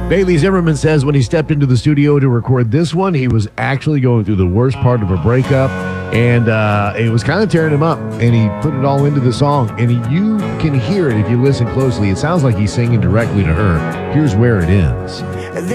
Bailey Zimmerman says when he stepped into the studio to record this one, he was actually going through the worst part of a breakup, and it was kind of tearing him up, and he put it all into the song, and you can hear it if you listen closely. It sounds like he's singing directly to her. Here's where it ends.